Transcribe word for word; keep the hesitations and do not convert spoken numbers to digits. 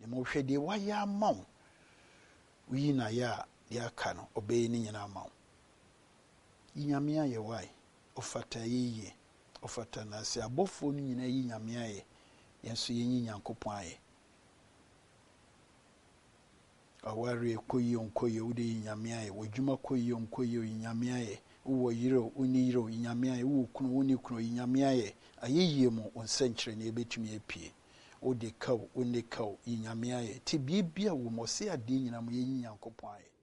mo hwe de waya amaw wi na ya ya ka no obey ni nyina amaw nyame aye wai ofata yiye ofata na se abofo ni nyina yi nyame aye yenso yenyi nyankopon aye aware koyi onkoyi udi nyame aye wodwuma koyi onkoyi nyame aye wo yiro uni yiro nyame aye wo kunu uni kunu nyame aye ayeye mu onsenkyere na ebetumi apie odi kaw uni kaw nyame aye ti bibia wo mo se ade nyina mo yenyi nyankopon aye